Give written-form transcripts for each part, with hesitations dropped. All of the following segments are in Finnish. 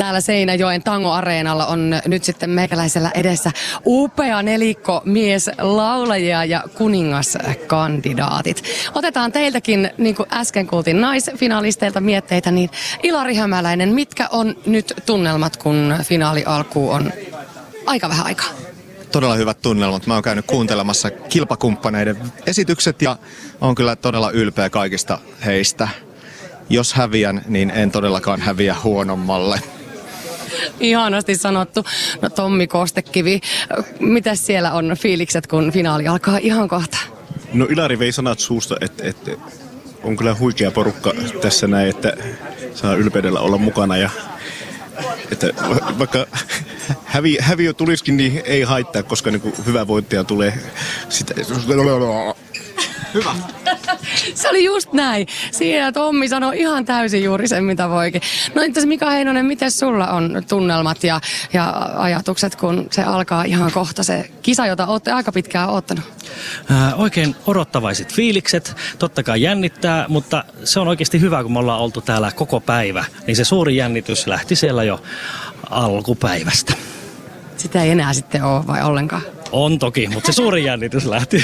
täällä Seinäjoen Tango-areenalla on nyt sitten meikäläisellä edessä upea nelikko mies laulajia ja kuningaskandidaatit. Otetaan teiltäkin, niin kuin äsken kuultiin naisfinalisteilta mietteitä, niin Ilari Hämäläinen, mitkä on nyt tunnelmat, kun finaali alkuun on aika vähän aikaa? Todella hyvät tunnelmat. Mä oon käynyt kuuntelemassa kilpakumppaneiden esitykset ja oon kyllä todella ylpeä kaikista heistä. Jos häviän, niin en todellakaan häviä huonommalle. Ihanasti sanottu. No Tommi Kostekivi, mitäs siellä on fiilikset, kun finaali alkaa ihan kohta? No Ilari vei sanat suusta, että on kyllä huikea porukka tässä näin, että saa ylpeydellä olla mukana ja että vaikka häviö tulisikin, niin ei haittaa, koska niin hyvä voittaja tulee sitä. Hyvä. Se oli just näin. Siinä Tommi sanoi ihan täysin juuri sen, mitä voikin. No entäs Mika Heinonen, miten sulla on tunnelmat ja ajatukset, kun se alkaa ihan kohta se kisa, jota olette aika pitkään odottanut? Oikein odottavaiset fiilikset. Totta kai jännittää, mutta se on oikeasti hyvä, kun me ollaan oltu täällä koko päivä. Niin se suuri jännitys lähti siellä jo alkupäivästä. Sitä ei enää sitten ole vai ollenkaan? On toki, mutta se suuri jännitys lähti.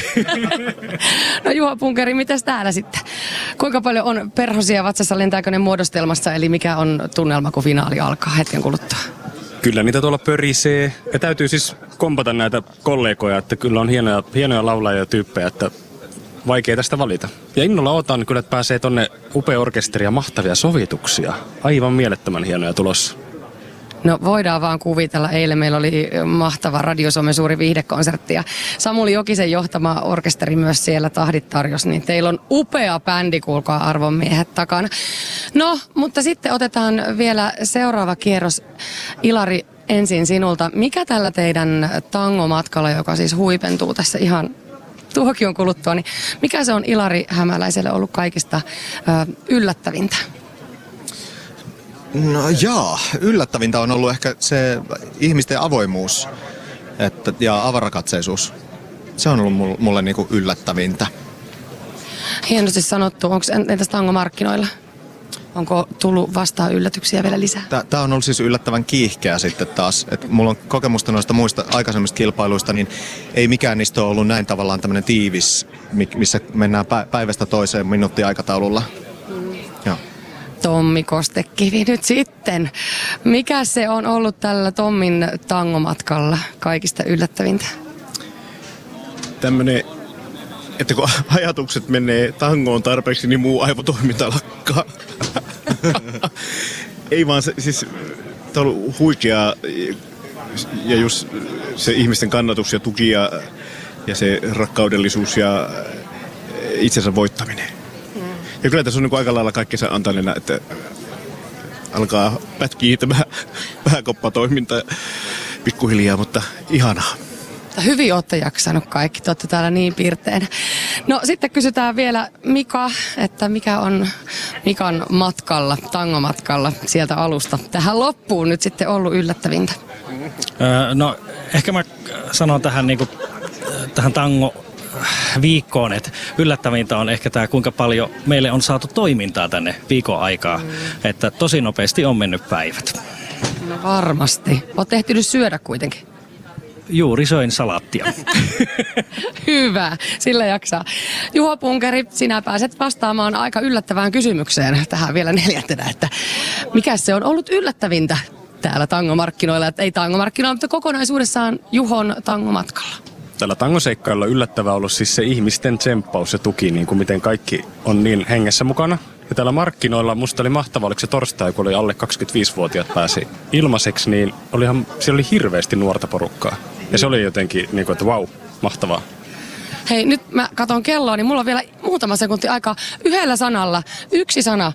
No Juha Punkeri, mitäs täällä sitten? Kuinka paljon on perhosia vatsassa, lentääkö ne muodostelmassa, eli mikä on tunnelma, kun finaali alkaa hetken kuluttua? Kyllä niitä tuolla pörisee. Ja täytyy siis kompata näitä kollegoja, että kyllä on hienoja laulajia ja tyyppejä, että vaikea tästä valita. Ja innolla odotan kyllä, että pääsee tonne upea orkesteri ja mahtavia sovituksia. Aivan mielettömän hienoja tulossa. No voidaan vaan kuvitella. Eilen meillä oli mahtava Radio Suomen suuri viihdekonsertti ja Samuli Jokisen johtama orkesteri myös siellä tahdit tarjosi. Niin teillä on upea bändi, kuulkaa arvonmiehet takana. No, mutta sitten otetaan vielä seuraava kierros. Ilari, ensin sinulta. Mikä tällä teidän tangomatkalla, joka siis huipentuu tässä ihan tuokion kuluttua, niin mikä se on Ilari Hämäläiselle ollut kaikista yllättävintä? No yllättävintä on ollut ehkä se ihmisten avoimuus ja avarakatseisuus. Se on ollut mulle niinku yllättävintä. Hienosti sanottu. Onko entäs tangomarkkinoilla? Onko tullut vastaan yllätyksiä vielä lisää? Tämä on ollut siis yllättävän kiihkeä sitten taas. Mulla on kokemusta noista muista aikaisemmista kilpailuista, niin ei mikään niistä ole ollut näin tavallaan tämmöinen tiivis, missä mennään päivästä toiseen minuuttiaikataululla. Joo. Tommi Kostekivi nyt sitten. Mikä se on ollut tällä Tommin tangomatkalla kaikista yllättävintä? Tämmönen, että kun ajatukset menee tangoon tarpeeksi, niin muu aivotoiminta lakkaa. Ei vaan siis tämä on ollut huikeaa ja just se ihmisten kannatus ja tuki ja se rakkaudellisuus ja itsensä voittaminen. Ja kyllä tässä on niin aika lailla kaikki se antaneena, että alkaa pätkiä tämä pääkoppatoiminta pikkuhiljaa, mutta ihanaa. Hyvin olette jaksanut kaikki, te olette täällä niin piirteinä. No sitten kysytään vielä Mika, että mikä on Mikan matkalla, tangomatkalla sieltä alusta tähän loppuun nyt sitten ollut yllättävintä? No ehkä mä sanon tähän, tähän viikkoon, että yllättävintä on ehkä tämä, kuinka paljon meille on saatu toimintaa tänne viikon aikaa, että tosi nopeasti on mennyt päivät. No varmasti. Olet ehtinyt syödä kuitenkin. Juuri söin salaattia. Hyvä, sillä jaksaa. Juha Punkeri, sinä pääset vastaamaan aika yllättävään kysymykseen tähän vielä neljäntenä, että mikä se on ollut yllättävintä täällä tangomarkkinoilla, että ei tangomarkkinoilla, mutta kokonaisuudessaan Juhon tangomatkalla. Tällä tangoseikkailla on yllättävää ollut siis se ihmisten tsemppaus ja tuki, niin kuin miten kaikki on niin hengessä mukana. Ja täällä markkinoilla musta oli mahtavaa, oliko se torstai, kun oli alle 25-vuotiaat pääsi ilmaiseksi, niin siellä oli hirveästi nuorta porukkaa. Ja se oli jotenkin, niin kuin, että vau, mahtavaa. Hei, nyt mä katon kelloa, niin mulla on vielä muutama sekunti aikaa. Yhdellä sanalla, yksi sana,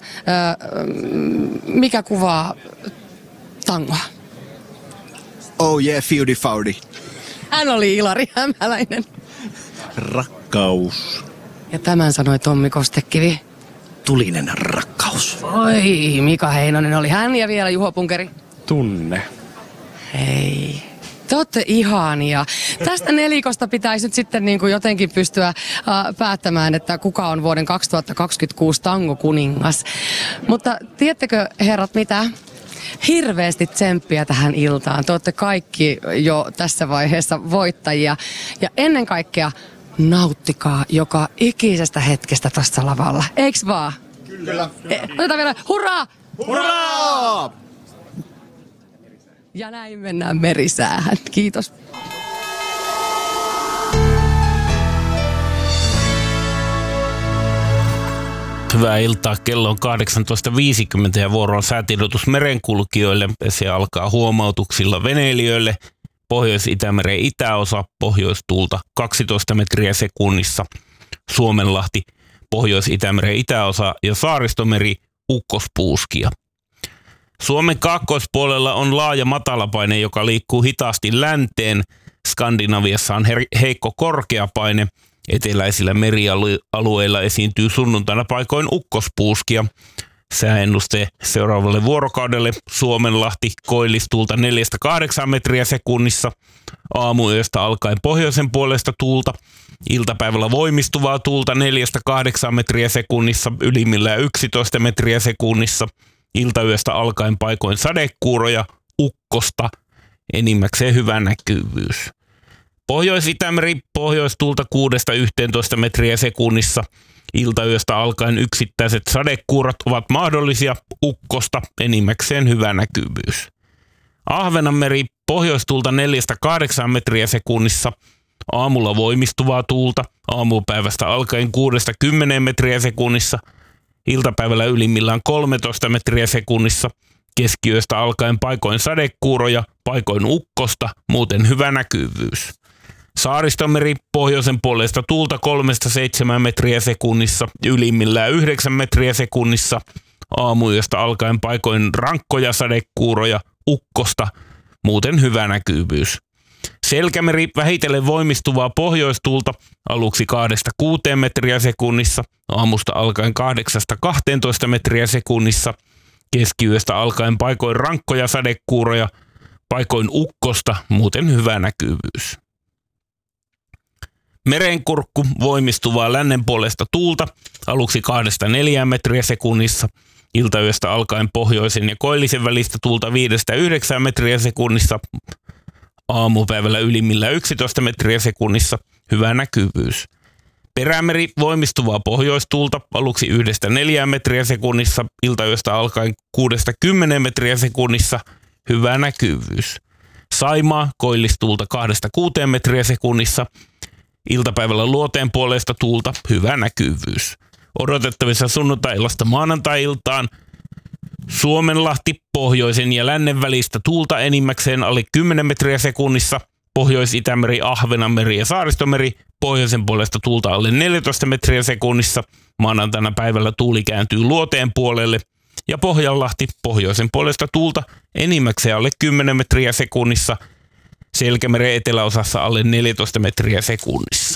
mikä kuvaa tangoa? Oh yeah, feudi faudi. Hän oli Ilari Hämäläinen. Rakkaus. Ja tämän sanoi Tommi Kostekivi. Tulinen rakkaus. Oi, Mika Heinonen oli hän ja vielä Juha Punkeri. Tunne. Hei. Te olette ihania. Tästä nelikosta pitäisi nyt sitten niin kuin jotenkin pystyä päättämään, että kuka on vuoden 2026 tangokuningas. Mutta tiedättekö herrat mitä? hirveästi tsemppiä tähän iltaan. Te olette kaikki jo tässä vaiheessa voittajia. Ja ennen kaikkea nauttikaa joka ikisestä hetkestä tuossa lavalla. Eiks vaan? Kyllä. Otetaan vielä hurraa! Hurraa! Ja näin mennään merisäähän. Kiitos. Hyvää iltaa. Kello on 18.50 ja vuoro on säätiedotus merenkulkijoille. Se alkaa huomautuksilla veneilijöille. Pohjois-Itämeren itäosa, pohjoistuulta 12 metriä sekunnissa. Suomenlahti, Pohjois-Itämeren itäosa ja Saaristomeri, ukkospuuskia. Suomen kaakkoispuolella on laaja matalapaine, joka liikkuu hitaasti länteen. Skandinaviassa on heikko korkeapaine. Eteläisillä merialueilla esiintyy sunnuntaina paikoin ukkospuuskia. Sääennuste seuraavalle vuorokaudelle: Suomenlahti koillistuulta 4-8 metriä sekunnissa. Aamuyöstä alkaen pohjoisen puolesta tuulta. Iltapäivällä voimistuvaa tuulta 4-8 metriä sekunnissa, ylimmillään 11 metriä sekunnissa. Iltayöstä alkaen paikoin sadekuuroja, ukkosta, enimmäkseen hyvä näkyvyys. Pohjois-Itämeri pohjoistuulta 6-11 metriä sekunnissa. Iltayöstä alkaen yksittäiset sadekuurat ovat mahdollisia, ukkosta, enimmäkseen hyvä näkyvyys. Ahvenanmeri pohjoistuulta 4-8 metriä sekunnissa. Aamulla voimistuvaa tuulta, aamupäivästä alkaen 6-10 metriä sekunnissa. Iltapäivällä ylimmillään 13 metriä sekunnissa. Keskiyöstä alkaen paikoin sadekuuroja, paikoin ukkosta, muuten hyvä näkyvyys. Saaristomeri pohjoisen puolesta tuulta 3-7 metriä sekunnissa, ylimmillään 9 metriä sekunnissa. Aamuyöstä alkaen paikoin rankkoja sadekuuroja, ukkosta, muuten hyvä näkyvyys. Selkämeri vähitellen voimistuvaa pohjoistuulta, aluksi 2-6 metriä sekunnissa, aamusta alkaen 8-12 metriä sekunnissa. Keskiyöstä alkaen paikoin rankkoja sadekuuroja, paikoin ukkosta, muuten hyvä näkyvyys. Merenkurkku voimistuvaa lännen puolesta tuulta, aluksi 2-4 metriä sekunnissa. Iltayöstä alkaen pohjoisen ja koillisen välistä tuulta 5-9 metriä sekunnissa. Aamupäivällä ylimmillä 11 metriä sekunnissa, hyvä näkyvyys. Perämeri voimistuvaa pohjoistuulta, aluksi 1-4 metriä sekunnissa, iltayöstä alkaen 6-10 metriä sekunnissa, hyvä näkyvyys. Saimaa koillistuulta 2-6 metriä sekunnissa, iltapäivällä luoteen puolesta tuulta, hyvä näkyvyys. Odotettavissa sunnuntai-illasta maanantai-iltaan Suomenlahti pohjoisen ja lännen välistä tuulta enimmäkseen alle 10 metriä sekunnissa, Pohjois-Itämeri, Ahvenanmeri ja Saaristomeri pohjoisen puolesta tuulta alle 14 metriä sekunnissa. Maanantaina päivällä tuuli kääntyy luoteen puolelle ja Pohjanlahti pohjoisen puolesta tuulta enimmäkseen alle 10 metriä sekunnissa. Selkämeren eteläosassa alle 14 metriä sekunnissa.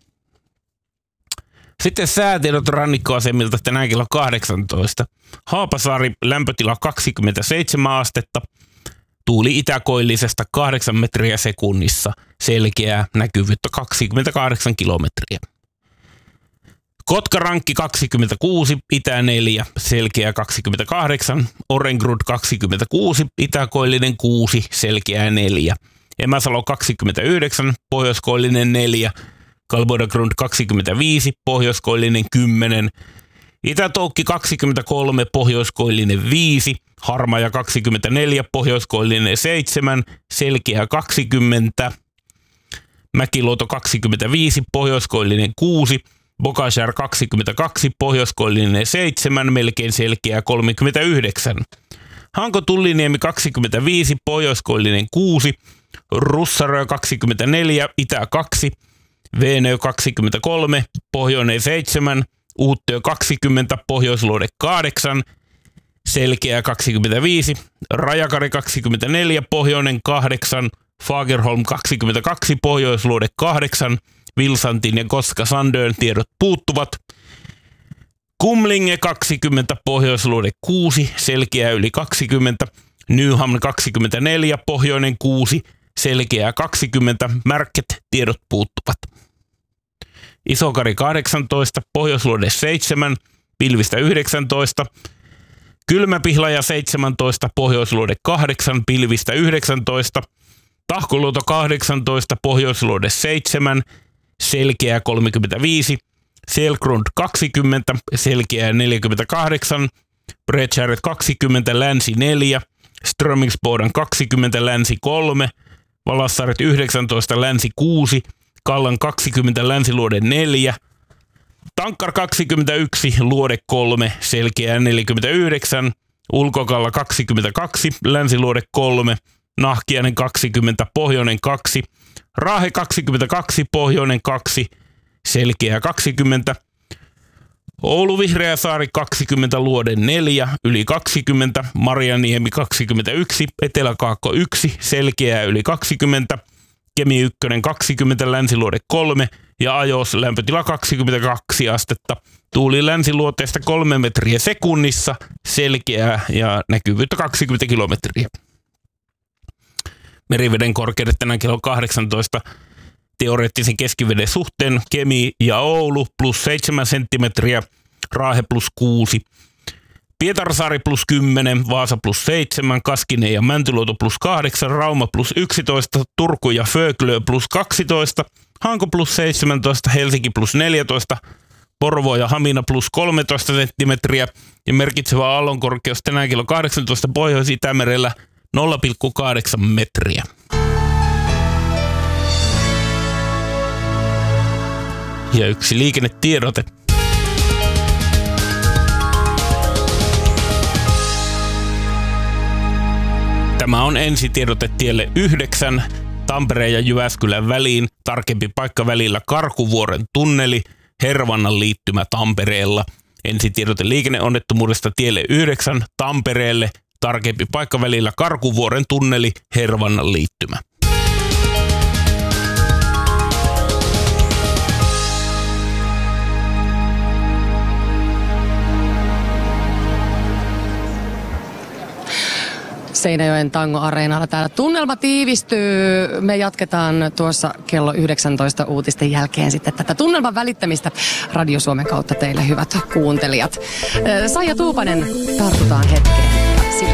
Sitten säätiedot rannikkoasemilta tänään kello 18. Haapasaari lämpötila 27 astetta. Tuuli itäkoillisesta 8 metriä sekunnissa. Selkeää näkyvyyttä 28 kilometriä. Kotkarankki 26, itä 4, selkeää 28. Orengrud 26, itäkoillinen 6, selkeää 4. Emäsalo 29, pohjoiskoillinen 4. Kalbodagrund 25, pohjoiskoillinen 10. Itätoukki 23, pohjoiskoillinen 5. Harmaja 24, pohjoiskoillinen 7, selkeä 20. Mäkiluoto 25, pohjoiskoillinen 6. Bokashär 22, pohjoiskoillinen 7, melkein selkeä 39. Hanko Tulliniemi 25, pohjoiskoillinen 6. Russarö 24, itä 2. Veenö 23, pohjoinen 7. Uuttöö 20, pohjoisluode 8, selkeä 25. Rajakari 24, pohjoinen 8. Fagerholm 22, pohjoisluode 8. Vilsantin ja Koska-Sandön tiedot puuttuvat. Kumlinge 20, pohjoisluode 6, selkeä yli 20. Nyhamn 24, pohjoinen 6, selkeä 20. Märket tiedot puuttuvat. Isokari 18, pohjoisluode 7, pilvistä 19. Kylmäpihlaja 17, Pohjoisluode 8, pilvistä 19, Tahkoluoto 18, Pohjoisluode 7, selkeä 35, Selgrund 20, selkeä 48, Bredshäret 20, länsi 4, Strömingsboden 20, länsi 3, Valassaaret 19, länsi 6, Kallan 20, länsiluode 4, Tankkar 21, luode 3, selkeä 49, Ulkokalla 22, länsiluode 3, Nahkiainen 20, pohjoinen 2, Raahe 22, pohjoinen 2, selkeä 20, Oulu Vihreäsaari 20, luode 4, yli 20, Marjaniemi 21, Etelä-Kaakko 1, selkeää yli 20, Kemi 1 20, länsiluode 3 ja Ajos lämpötila 22 astetta. Tuuli länsiluoteesta 3 metriä sekunnissa, selkeää ja näkyvyyttä 20 kilometriä. Meriveden korkeudet tänään kello 18 teoreettisen keskiveden suhteen Kemi ja Oulu plus 7 senttimetriä, Raahe plus 6, Pietarsaari plus 10, Vaasa plus 7, Kaskinen ja Mäntyluoto plus 8, Rauma plus 11, Turku ja Föglö plus 12, Hanko plus 17, Helsinki plus 14, Porvoo ja Hamina plus 13 senttimetriä ja merkitsevä aallonkorkeus tänään kello 18 Pohjois-Itämerellä 0,8 metriä. Ja yksi liikennetiedote. Tämä on ensitiedote tielle 9 Tampereen ja Jyväskylän väliin. Tarkempi paikka välillä Karkuvuoren tunneli, Hervannan liittymä Tampereella. Ensitiedote liikenneonnettomuudesta tielle 9 Tampereelle. Tarkempi paikka välillä Karkuvuoren tunneli, Hervannan liittymä. Seinäjoen Tango-areenalla täällä tunnelma tiivistyy. Me jatketaan tuossa kello 19 uutisten jälkeen sitten tätä tunnelman välittämistä Radio Suomen kautta teille hyvät kuuntelijat. Saija Tuupanen, tartutaan hetkeen.